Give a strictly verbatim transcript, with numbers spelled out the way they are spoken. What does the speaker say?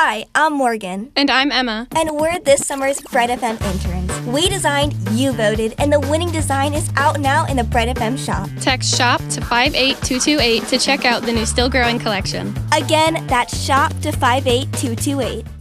Hi, I'm Morgan. And I'm Emma. And we're this summer's Bright F M interns. We designed, you voted, and the winning design is out now in the Bright F M shop. Text SHOP to five eight two two eight to check out the new Still Growing collection. Again, that's SHOP to five eight two two eight.